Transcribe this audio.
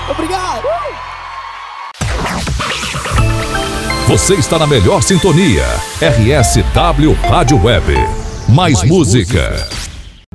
Obrigado! Você está na melhor sintonia. RSW Rádio Web. Mais música.